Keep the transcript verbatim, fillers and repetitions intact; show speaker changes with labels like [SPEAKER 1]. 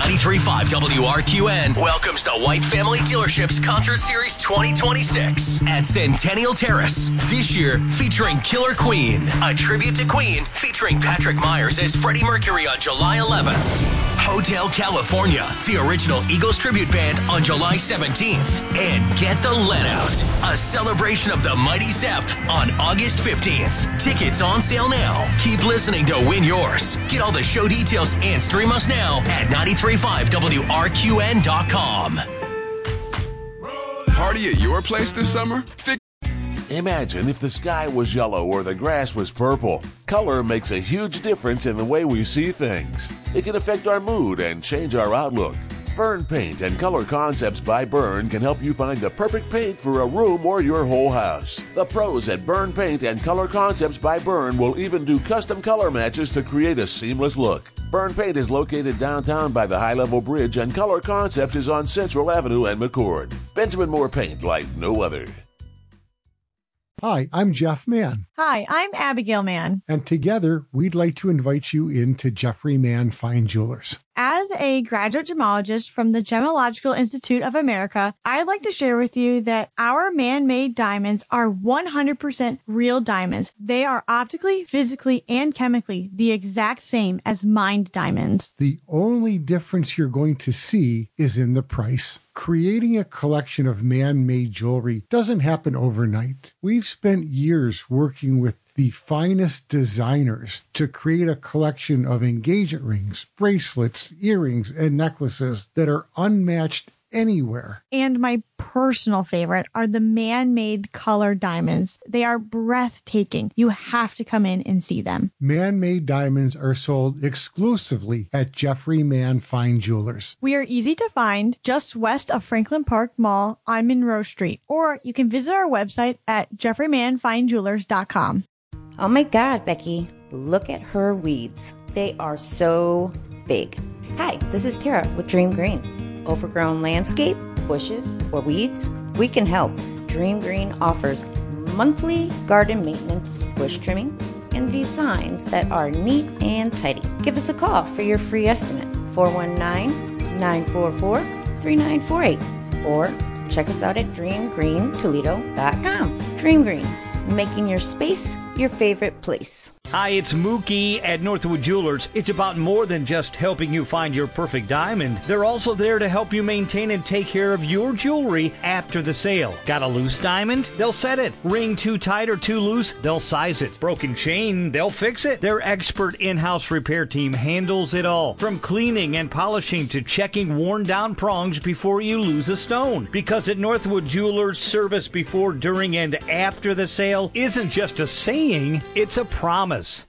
[SPEAKER 1] ninety-three point five W R Q N welcomes the White Family Dealerships Concert Series twenty twenty-six at Centennial Terrace. This year, featuring Killer Queen, a tribute to Queen featuring Patrick Myers as Freddie Mercury on July eleventh. Hotel California, the original Eagles tribute band on July seventeenth. And Get the Let Out, a celebration of the Mighty Zepp on August fifteenth. Tickets on sale now. Keep listening to win yours. Get all the show details and stream us now at ninety-three point five W R Q N dot com.
[SPEAKER 2] Party at your place this summer? Fix-
[SPEAKER 3] Imagine if the sky was yellow or the grass was purple. Color makes a huge difference in the way we see things. It can affect our mood and change our outlook. Byrne Paint and Color Concepts by Byrne can help you find the perfect paint for a room or your whole house. The pros at Byrne Paint and Color Concepts by Byrne will even do custom color matches to create a seamless look. Byrne Paint is located downtown by the High Level Bridge, and Color Concepts is on Central Avenue and McCord. Benjamin Moore Paint like no other.
[SPEAKER 4] Hi, I'm Jeff Mann.
[SPEAKER 5] Hi, I'm Abigail Mann.
[SPEAKER 4] And together, we'd like to invite you into Jeffrey Mann Fine Jewelers.
[SPEAKER 5] As a graduate gemologist from the Gemological Institute of America, I'd like to share with you that our man-made diamonds are one hundred percent real diamonds. They are optically, physically, and chemically the exact same as mined diamonds.
[SPEAKER 4] The only difference you're going to see is in the price. Creating a collection of man-made jewelry doesn't happen overnight. We've spent years working with the finest designers to create a collection of engagement rings, bracelets, earrings, and necklaces that are unmatched anywhere.
[SPEAKER 5] And my personal favorite are the man-made color diamonds. They are breathtaking. You have to come in and see them.
[SPEAKER 4] Man-made diamonds are sold exclusively at Jeffrey Mann Fine Jewelers.
[SPEAKER 5] We are easy to find just west of Franklin Park Mall on Monroe Street. Or you can visit our website at jeffrey mann fine jewelers dot com.
[SPEAKER 6] Oh my God, Becky, look at her weeds. They are so big. Hi, this is Tara with Dream Green. Overgrown landscape, bushes, or weeds? We can help. Dream Green offers monthly garden maintenance, bush trimming, and designs that are neat and tidy. Give us a call for your free estimate, four one nine, nine four four, three nine four eight, or check us out at dream green toledo dot com. Dream Green, making your space your favorite place.
[SPEAKER 7] Hi, it's Mookie at Northwood Jewelers. It's about more than just helping you find your perfect diamond. They're also there to help you maintain and take care of your jewelry after the sale. Got a loose diamond? They'll set it. Ring too tight or too loose? They'll size it. Broken chain? They'll fix it. Their expert in-house repair team handles it all. From cleaning and polishing to checking worn down prongs before you lose a stone. Because at Northwood Jewelers, service before, during, and after the sale isn't just a saying, it's a promise.